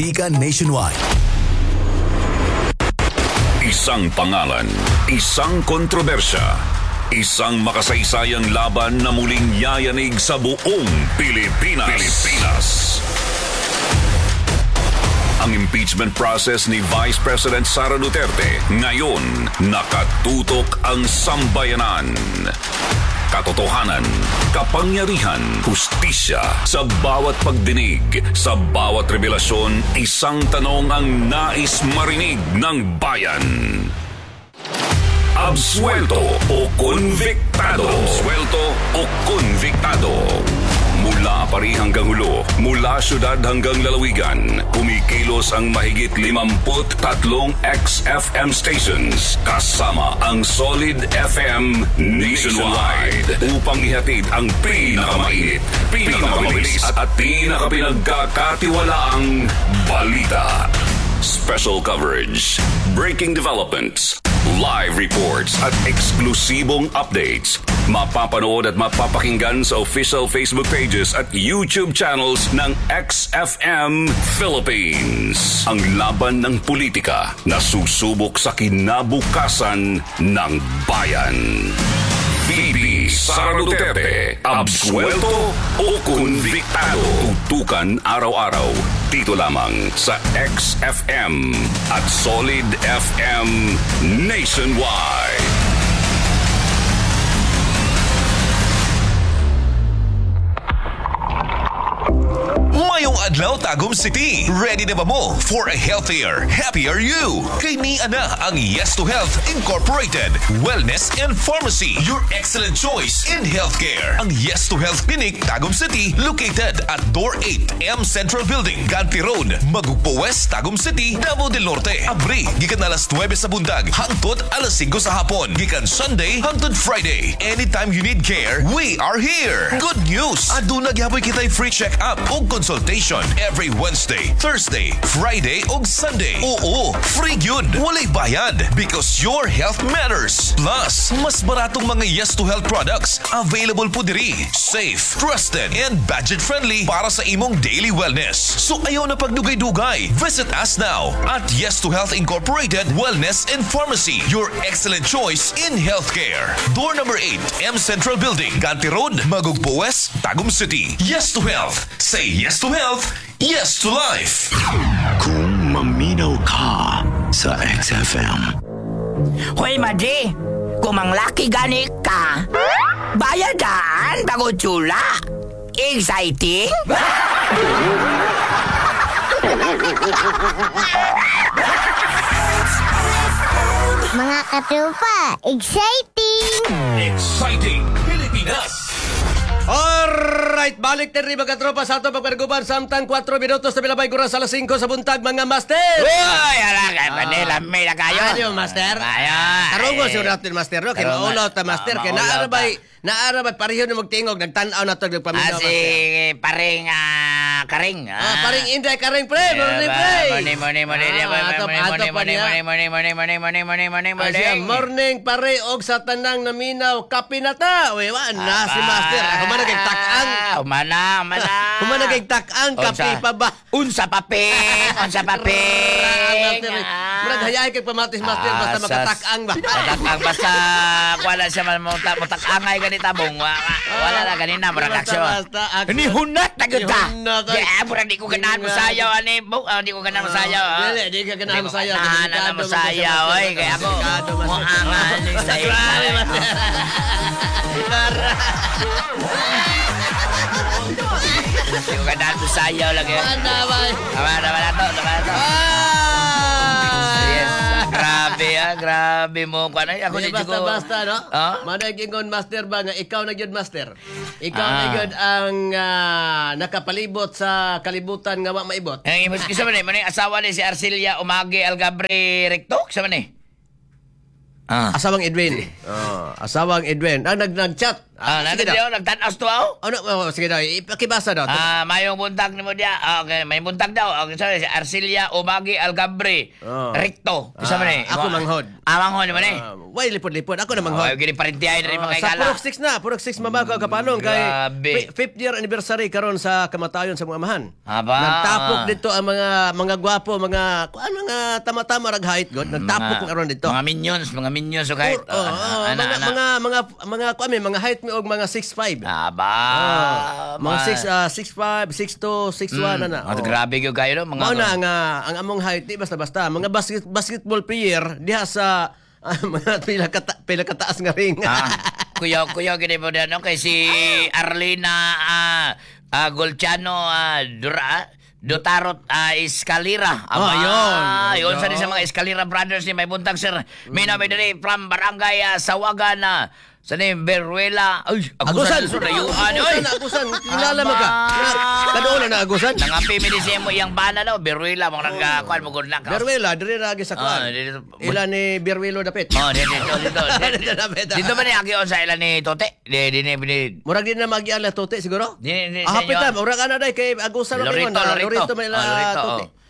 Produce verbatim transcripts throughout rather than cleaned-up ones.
politika nationwide. Isang pangalan, isang kontrobersya, isang makasaysayang laban na muling yayanig sa buong Pilipinas. Pilipinas. Ang impeachment process ni Vice President Sara Duterte ngayon nakatutok ang sambayanan. Katotohanan, kapangyarihan, hustisya sa bawat pagdinig, sa bawat revelasyon, isang tanong ang nais marinig ng bayan. Absuelto o konviktado? Absuelto o konviktado? Mula Pari hanggang Hulo, mula syudad hanggang lalawigan, kumikilos ang mahigit limamput tatlong X F M stations kasama ang Solid F M nationwide upang ihatid ang pinakamainit, pinakamabilis at pinakapinagkakatiwalaang balita. Special coverage, breaking developments, live reports at eksklusibong updates. Mapapanood at mapapakinggan sa official Facebook pages at YouTube channels ng X F M Philippines. Ang laban ng politika na susubok sa kinabukasan ng bayan. V P Sara Duterte, absuelto o konviktado? Tutukan araw-araw dito lamang sa X F M at Solid F M nationwide. Mayong adlaw Tagum City. Ready na ba mo for a healthier, happier you? Kay ni ana ang Yes to Health Incorporated Wellness and Pharmacy, your excellent choice in healthcare. Ang Yes to Health Clinic Tagum City located at Door eight M Central Building, Ganti Road, Magugpo West, Tagum City, Davao del Norte. Abri gikan alas nuwebe sa bundag hangtod alas singko sa hapon. Gikan Sunday hangtod Friday. Anytime you need care, we are here. Good news, aduna gyapon kitay free check-up o consultation every Wednesday, Thursday, Friday ug Sunday. Oo, free yun. Walay bayad because your health matters. Plus, mas baratong mga Yes to Health products available po diri. Safe, trusted, and budget-friendly para sa imong daily wellness. So ayaw na pagdugay-dugay. Visit us now at Yes to Health Incorporated Wellness and Pharmacy, your excellent choice in healthcare. Door number eight, M Central Building, Ganti Road, Magugpo West, Tagum City. Yes to Health. Say yes to health, yes to life. Kung maminaw ka sa X F M. Hoy, Madre, kung manglaki gani ka, bayadaan bago tsula. Exciting? Mga katrupa, exciting! Exciting Pilipinas! Alright, balik din rin mga katropa sa ato pagpariguban samtang four minutos na bilabay gura sa alas singko sa buntag mga master. Uy, alagay, Manila, may na kayo. Ano, master? Ayo. Karungo si natin, master. No? Kinaulaw ta, master. Kaya naarabay, naarabay, pareho na magtingog. Nagtanaw na ito, nagpaminaw, Ah, si paring, ah, karing. Ah, paring Inday, karing pre, morning pre. Morning, morning, morning, morning, morning, morning, morning, morning, morning, morning, morning, morning, morning, morning. Morning, pare, og sa tanang naminaw, kapi na ta. Uy, wa, na si master. Ako man nagkagtakang. Umana, umana. Ako man nagkagtakang, kapi pa ba? Unsa papi, unsa papi. Murag hayay kay pamatis, master, basta makatakang ba? Makatakang, basta wala siya mutakangay ganita bong. Wala na ganina, murag aksyon. Ni hunat na ganda. Yeah, murag di ko ganahan mo sayaw, ani. Di ko ganahan mo sayaw. Dili, di ka ganahan mo sayaw. Ganahan mo sayaw, oy. Kaya ako, muangan ni sayaw. Grabe, master. Di ko ganahan mo sayaw lagi. Ano ba? Tama, tama na to, tama na to. Yes, grabe ah, grabe mo. Ano, ako Di na basta, ko. basta, no? Ah? Managingon, master ba, nga ikaw na yun, master. Ikaw Ah. na yun ang ah, nakapalibot sa kalibutan nga wa maibot. Ang imos kisa man eh, man eh, asawa ni si Arcelia Umagi Algabre Recto, kisa man eh. Ah. Asawang Edwin. Oh, asawang Edwin. Ah, nag nag-chat. Ah, sige nandito daw. daw, nagtanaw to ako. Ano, oh, sige daw, ipakibasa daw. Ah, mayong buntag ni mo dia. Ah, okay, may buntag daw. Okay, sorry, si Arcilia Umagi Algabre. Oh. Recto. Isa Ah, man eh. ako manghod. Ah, manghod man eh. Ah, way lipod-lipod. Ako na Oh, manghod. gini parintihay rin Ah, mga sa igala. Purok six na, Purok six mamako kapalong kay Grabe. fi- fifth year anniversary karon sa kamatayon sa mga amahan. Aba. Nagtapok dito ang mga mga gwapo, mga kuan mga tama-tama rag height god. Nagtapok Mga- karon dito. Mga minions, mga minions so kahit. Oh, oh, ana, mga, ana. mga mga mga kuan may mga height mi og mga six five. Aba. Ah, mga six uh, six five, six two, six one na na. At Oh. grabe yung kayo no, mga Mao na ang ah, ang among height di basta-basta mga basket, basketball player diha sa ah, mga pila kata, pila kataas nga ring. Ah, kuya kuya gini mo na no kay si Arlina ah ah, Golciano ah, Dura Dotarot ah, Escalera. Ah, yun. Ah, yun sa Yun. sa mga Escalera brothers ni may buntag sir. May na may dali from Barangay ah, Sawagan na sa ni Beruela. Ay, Agusan. agusan na yung ano Agusan, agusan. Kilala mo ka. Kadoon na agusan. Nangapi mi di siya mo iyang bana daw Beruela mo nang kuan mo gud na ka. Beruela, dire ra sa Ah, kuan. dito- Ila ni Beruelo dapit. Oh, dito dito dito. Dito dapit, ah. Dito ba ni agi on sa ila ni Tote? Di di ni di Murag din na magiala tote siguro. Di- di- Ah, sa hapit inyo. na, murag ana dai kay agusan ra Lorito, kayo na. Lorito. Lorito may Ah, la Lorito, tote. oh.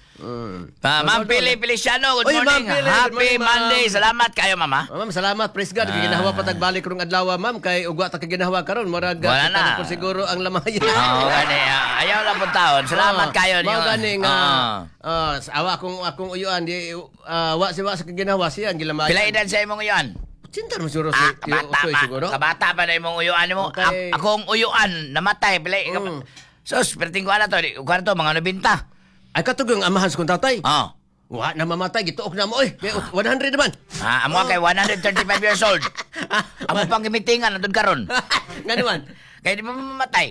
Ah, Ma'am Pili Feliciano, good Oy, Ma'am morning. Pili, good Happy morning, ma'am. Monday. Salamat kayo, mama. Oh, ma'am, salamat. Praise God. Ginahawa pa tagbalik rong adlaw, ma'am. Kay ugwa ta kay ginahawa karon. Murag Wala kita na. po siguro ang lamaya. Oo, gani. ah, Ayaw lang po taon. Salamat Ah, kayo. Mao niyo. gani nga Ah. ah, sa awa akong akong uyuan di ah, wa si wa sa ginahawa siya ang gilamaya. Pila edad sa imong uyuan? Cinta mo siguro Ah, si kabata Utoy pa. siguro. Kabata pa na imong uyuan mo. Okay. A- Akong uyuan, namatay. Pila. Mm. Sus, perting ko na to. Di- Kwarto, mga nabinta. Ay katug yung amahan sa kong tatay. Oh. Wa na mamatay gituok na mo oy. May one hundred naman. Ah, amo kay one hundred thirty-five years old. Amo pang gimitingan nandun karon. Nga naman. Kaya di pa mamatay.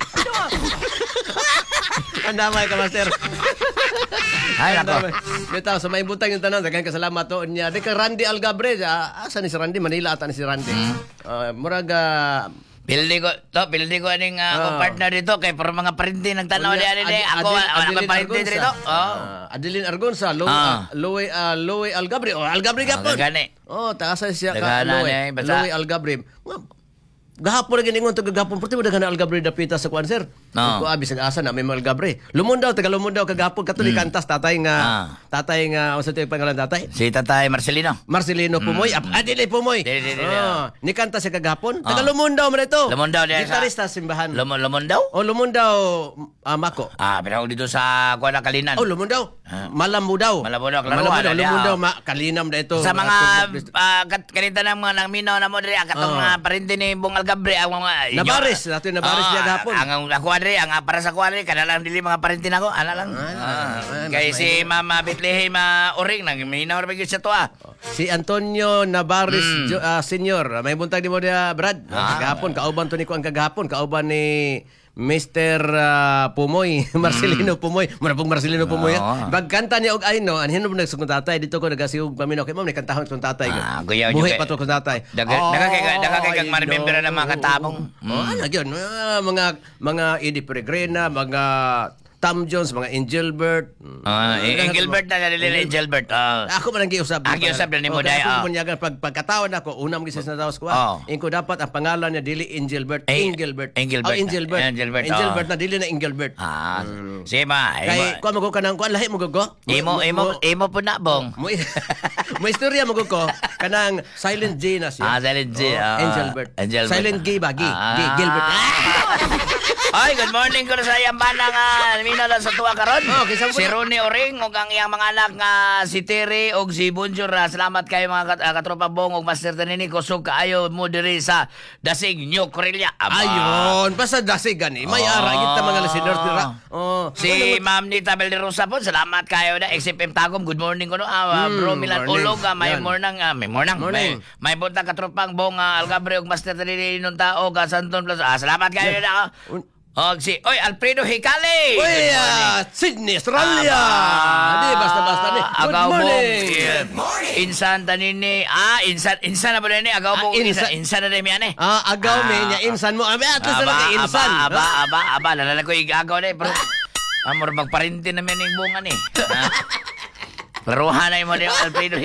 Andamay ka master. Ay, nako. Bitaw sa may butang yung tanan daghang kasalamat to niya. Di ka Randy Algabre. Ah, asa ni si Randy? Manila ata ni si Randy. Ah, murag ah, Pildi ko, to, pildi ko aning uh, Ah. akong partner dito kay para mga parinti nagtanaw Unya, niya Ad- ni Ako Adil- wala Adeline kang parinti Argonza. dito. Oh. Ah, Adeline Argonza, Loe, Ah. ah, Loe, ah, Loe Algabre. Oh, Algabre Ah, gapon. gani. Oh, taasa siya ka Daghanan Loe. niya, eh, basta- Loe Algabre. Nga, Gahapon na giningon to gagapon puti mo daghan na Algabre dapita sa kwan sir. No. Ko abi sa asa na may mga Algabre. Lumundaw taga lumundaw kagahapon katuloy kantas tatay nga Ah. tatay nga unsa to yung pangalan tatay? Si Tatay Marcelino. Marcelino Pumoy. Mm. Ah, dili Pumoy. Dili, dili, dili, Oh, ni kanta sa kagahapon. Ah. Taga lumundaw man ito. Lumundaw diya sa- Gitarista sa simbahan. Lumon lumon daw? Oh, lumundaw ah, Mako. Ah, pero dito sa Kuala Kalinan. Oh, lumundaw. Malam mo daw. Malam mo daw, Malam mo klaruhan, daw. ali, Lumundaw, ah. ma, kalinam na ito. Sa mga Ah, uh, kat kanita ng mga nang minaw na mo diri Oh. katong mga parinti ni Bong Algabre ang mga Nabaris, nato yung nabaris Ah, niya gahapon. Ang ang ako diri, ang ah, para sa kuwari kana lang dili mga parinti nako, ana lang. Ah, Ah, ah, kay mas si Mama Bethlehem ah, Uring nang minaw ra gyud siya to ah. Si Antonio Navarris Mm. Jo- ah, Senior. May buntag di mo dia, Brad. Ah. Kagahapon, kauban to ni ko ang kagahapon. Kauban ni Mister ah, Pumoy. Marcelino Pumoy. Mura pong Marcelino Pumoy. Mm. Oo. Bagkanta niya og ayno. Anhin mo nagsukong tatay. Dito ko nagasiug paminaw. Kay ma'am, ni kantahon kong tatay. ko. Ah, kuya, Buhay yung- pa to kong tatay. Daga daga kay daga kay kang I ma-remember know. na mga katabong. Oh, ano yun? Ah, mga mga Eddie Peregrina, mga Tom Jones, mga Angelbert. Ah, eh, Engelbert na dili Engelbert. Ah. Ako man ang giusap. Ah, giusap na ni mo, day, Ako ah. man yagan pag pagkatawan ako, una mo gisis na tawas ko. Oh. Ah. Inko dapat ang pangalan niya dili Angelbert, Eh, Engelbert. Engelbert. Oh, Engelbert. Engelbert, Engelbert oh. na dili na Engelbert. Ah, sige ma. Kay kuha mo ko kanang kuha lahi mo ko. Imo imo imo po na bong. Mo mo istorya mo ko kanang Silent J na siya. Ah, Silent J, Oh, ah. Engelbert. Engelbert. Silent G ba? G. Ah. G. Gilbert. Ay, good morning ko sa iyang bana nga mina lang sa tuwa karon. Oh, kisa mo Si na. Ronnie Oring ug ang iyang mga anak nga si Terry ug si Bonjour. Ah, Salamat kayo mga kat- ah, katropa bong ug Master Tanini kusog kaayo mo diri sa Dasig New Corelia. Aba. Ayun, basta dasig gani. May Oh. ara kita mga listeners dira. Oh. Si Ma'am Nita Belderosa po, salamat kayo na. X F M Tagum, good morning ko no. Ah, Mm, bro Milan morning. Ulog, ah, may Yan. morning, ah, may morning. Morning. May, may bunta katropang bong ah, Algabre ug Master Tanini nung tao ka Santon Plaza. Ah, salamat kayo na. Un- Og si Oy Alfredo Hicali. Uy, Good ah, morning. Sydney, Australia. Aba. Hindi, basta-basta ni. Good Agaw morning. Bong, yeah. Insan tanini. Ah, insan insan na ba ni? Agaw Ah, bong insan. insan insan na rin yan eh. Ah, agaw Ah, me niya insan mo. Abi at least na kay insan. Aba, aba, aba, aba, lalala ko igagaw na eh. Pero, amor magparinti naman yung bunga ni. Laruhan na yung mga Alfredo